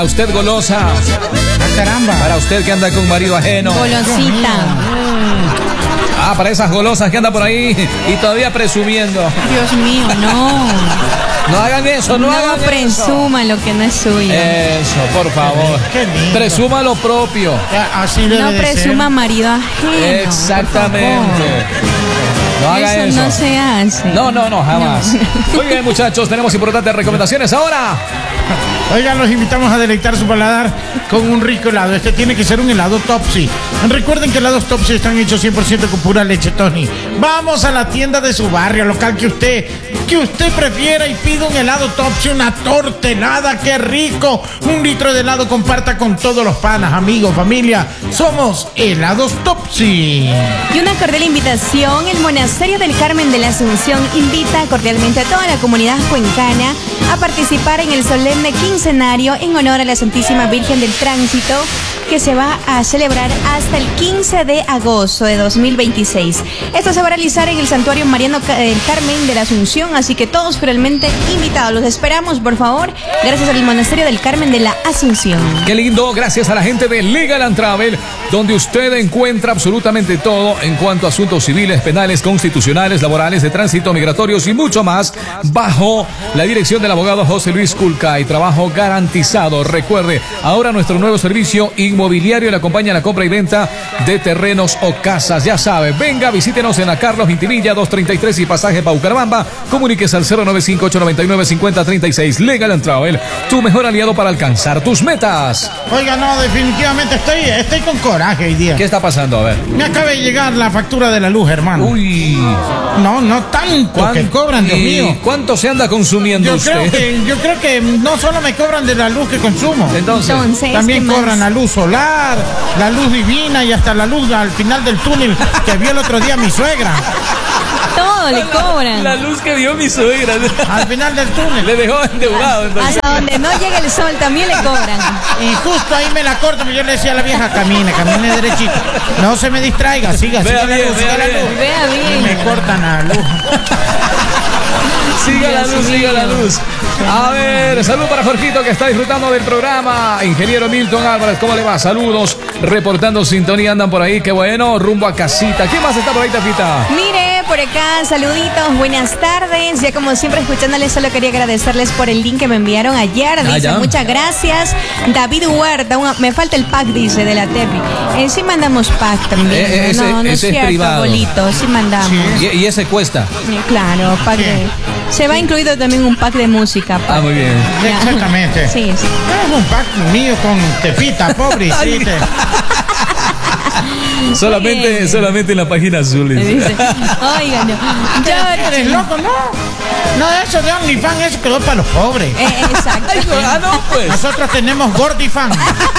A usted golosa. Ah, caramba. Para usted que anda con marido ajeno. Golosita. Para esas golosas que andan por ahí y todavía presumiendo. Dios mío, no. No hagan eso, no hagan eso. No presuma lo que no es suyo. Eso, por favor. Qué lindo. Presuma lo propio. Así debe No de presuma ser. marido ajeno. Exactamente. No haga Eso eso. no se hace. No, jamás. Muy bien, muchachos, tenemos importantes recomendaciones ahora. Oigan, los invitamos a deleitar su paladar con un rico helado. Este tiene que ser un helado Topsy. Recuerden que helados Topsy están hechos 100% con pura leche Tony. Vamos a la tienda de su barrio, local que usted prefiera y pida un helado Topsy, una torta helada, qué rico. 1 litro de helado comparta con todos los panas, amigos, familia. Somos Helados Topsy. Y una cordial invitación, el Monasterio del Carmen de la Asunción invita cordialmente a toda la comunidad cuencana a participar en el solemne quincenario en honor a la Santísima Virgen del Tránsito, que se va a celebrar hasta el 15 de agosto de 2026. Esto se va a realizar en el Santuario Mariano del Carmen de la Asunción, así que todos realmente invitados. Los esperamos, por favor, gracias al Monasterio del Carmen de la Asunción. Qué lindo, gracias a la gente de Legal and Travel, donde usted encuentra absolutamente todo en cuanto a asuntos civiles, penales, constitucionales, laborales, de tránsito, migratorios y mucho más, bajo la dirección del abogado José Luis Culcay. Trabajo garantizado. Recuerde, ahora nuestro nuevo servicio inmobiliario le acompaña a la compra y venta de terrenos o casas. Ya sabe, venga, visítenos en la Carlos Intimilla 233 y pasaje Paucarabamba. Comuníquese al 095-899-5036. Legal and Travel, tu mejor aliado para alcanzar tus metas. Oiga, no, definitivamente estoy con coraje hoy día. ¿Qué está pasando? A ver. Me acaba de llegar la factura de la luz, hermano. Uy. No tanto que cobran, Dios mío. ¿Cuánto se anda consumiendo usted? Yo creo que no solo me cobran de la luz que consumo. Entonces, también ¿qué cobran más? la luz solar, la luz divina y hasta la luz al final del túnel que vio el otro día mi suegra. Todo le cobran. la luz que vio mi suegra. Al final del túnel. Le dejó endeudado. Entonces. Hasta donde no llega el sol también le cobran. Y justo ahí me la corto, yo le decía a la vieja, camine derechito. No se me distraiga, siga Vea la bien, luz, vea siga la bien. luz. Vea Y bien. me cortan la luz. Siga la Dios luz, siga la mío. luz. A ver, salud para Jorgito que está disfrutando del programa. Ingeniero Milton Álvarez, ¿cómo le va? Saludos, reportando sintonía, andan por ahí, qué bueno, rumbo a casita. ¿Quién más está por ahí, Tafita? Mire, por acá, saluditos, buenas tardes. Ya como siempre escuchándoles, solo quería agradecerles por el link que me enviaron ayer. Dice, ya. muchas gracias. David Huerta, me falta el pack, dice, de la Tepi. Sí mandamos pack también. Ese no es es cierto, privado. bolito, sí mandamos. Y ese cuesta. Claro, pack de... Se va incluido también un pack de música. Pack. Muy bien. Ya. Exactamente. Sí. Es un pack mío con Tefita, pobrecita. Solamente en la página azul. Dice, oigan, ¿Eres loco? No, eso de OnlyFans, eso quedó para los pobres. exacto. No, pues. Nosotros tenemos Gordifan.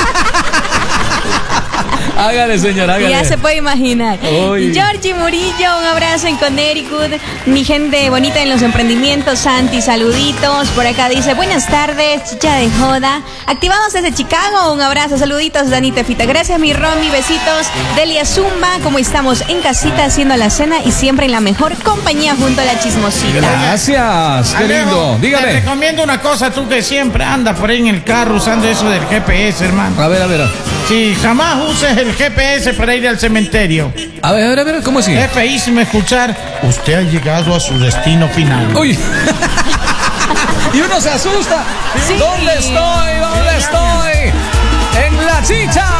Hágale, señor, hágale. Ya se puede imaginar. Uy. Georgie Murillo, un abrazo en Connecticut. Mi gente bonita en los emprendimientos. Santi, saluditos. Por acá dice, buenas tardes, chicha de joda. Activados desde Chicago, un abrazo, saluditos, Dani Tefita. Gracias, mi Romy, besitos. Delia Zumba, como estamos en casita haciendo la cena y siempre en la mejor compañía junto a la chismosita. Gracias, qué Alejo, lindo. Te Dígame. recomiendo una cosa, tú que siempre andas por ahí en el carro usando eso del GPS, hermano. A ver. Sí, jamás uses el GPS para ir al cementerio. A ver, ¿cómo así? Es feísimo escuchar, usted ha llegado a su destino final. Uy. Y uno se asusta. Sí. ¿Dónde estoy? En la chicha.